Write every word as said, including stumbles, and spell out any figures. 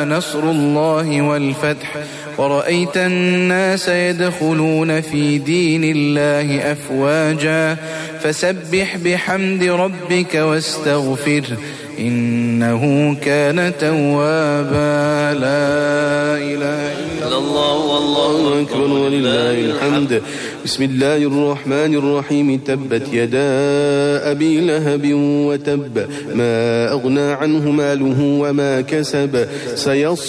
نصر الله والفتح ورأيت الناس يدخلون في دين الله أفواجا فسبح بحمد ربك واستغفره إنه كان توابا. لا إله إلا الله والله أكبر ولله الحمد. بسم الله الرحمن الرحيم. تبت يدا أبي لهب وتب ما أغنى عنه ماله وما كسب سيصلى